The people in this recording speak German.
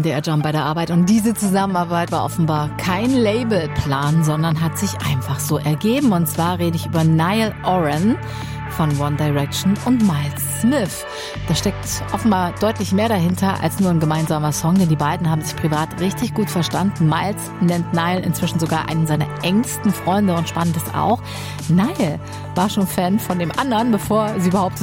MDR Jump bei der Arbeit und diese Zusammenarbeit war offenbar kein Labelplan, sondern hat sich einfach so ergeben. Und zwar rede ich über Niall Horan von One Direction und Miles Smith. Da steckt offenbar deutlich mehr dahinter als nur ein gemeinsamer Song, denn die beiden haben sich privat richtig gut verstanden. Miles nennt Niall inzwischen sogar einen seiner engsten Freunde und spannend ist auch, Niall war schon Fan von dem anderen, bevor sie überhaupt